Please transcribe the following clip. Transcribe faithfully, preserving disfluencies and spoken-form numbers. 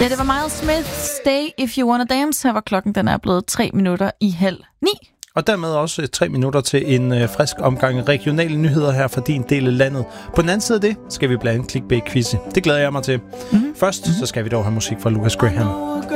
Ja, det var Miles Smith, Stay If You Wanna Dance. Her var klokken, den er blevet tre minutter i halv ni. Og dermed også tre minutter til en øh, frisk omgang regionale nyheder her fra din del af landet. På den anden side af det skal vi blandt andet clickbait-quizze. Det glæder jeg mig til. Mm-hmm. Først så skal vi dog have musik fra Lucas Graham.